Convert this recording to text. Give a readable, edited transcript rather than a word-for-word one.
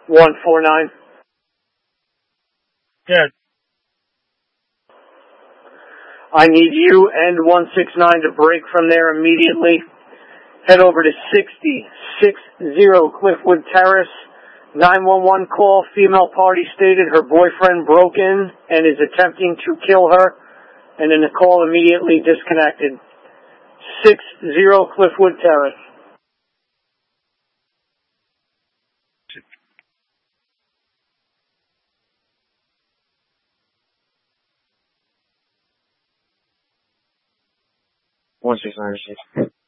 149. Good. I need you and 169 to break from there immediately. Head over to 6060 Cliffwood Terrace. 911 call. Female party stated her boyfriend broke in and is attempting to kill her. And then the call immediately disconnected. 60 Cliffwood Terrace. One 6 9